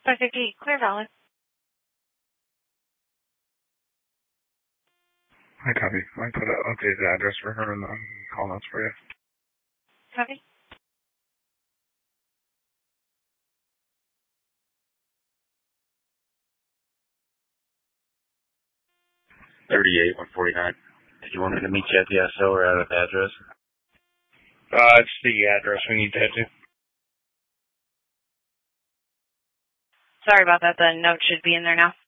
550 Clear Valley. Hi, copy. I put an updated address for her in the call notes for you. Copy. 38-149. Did you want me to meet you at the SO or at the address? It's the address we need to head to. Sorry about that. The note should be in there now.